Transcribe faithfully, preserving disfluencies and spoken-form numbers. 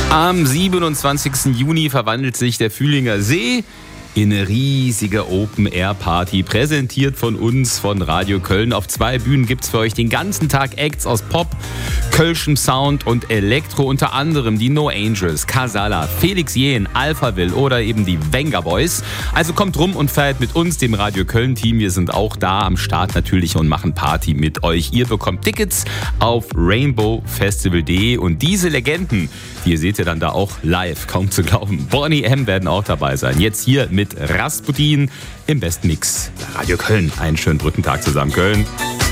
Am siebenundzwanzigsten Juni verwandelt sich der Fühlinger See in eine riesige Open-Air-Party, präsentiert von uns, von Radio Köln. Auf zwei Bühnen gibt's für euch den ganzen Tag Acts aus Pop, kölschem Sound und Elektro, unter anderem die No Angels, Casala, Felix Jähn, Alphaville oder eben die Venga Boys. Also kommt rum und feiert mit uns, dem Radio Köln-Team. Wir sind auch da am Start natürlich und machen Party mit euch. Ihr bekommt Tickets auf rainbow festival punkt de und diese Legenden, die seht ihr dann da auch live, kaum zu glauben. Bonnie M. werden auch dabei sein. Jetzt hier mit Rasputin im besten Mix. Radio Köln. Einen schönen Brückentag zusammen, Köln.